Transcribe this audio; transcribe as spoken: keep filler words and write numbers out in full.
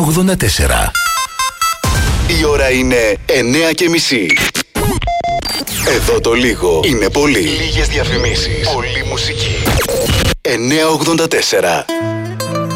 ογδόντα τέσσερα. Η ώρα είναι εννέα και μισή. Εδώ το λίγο είναι πολύ. Λίγες διαφημίσεις. Πολύ μουσική. εννέα ογδόντα τέσσερα.